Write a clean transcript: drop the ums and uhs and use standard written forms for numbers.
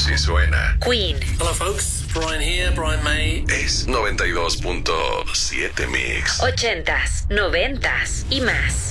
Así suena. Queen. Hello folks, Brian here, Brian May. Es 92.7 Mix. 80s, 90s y más.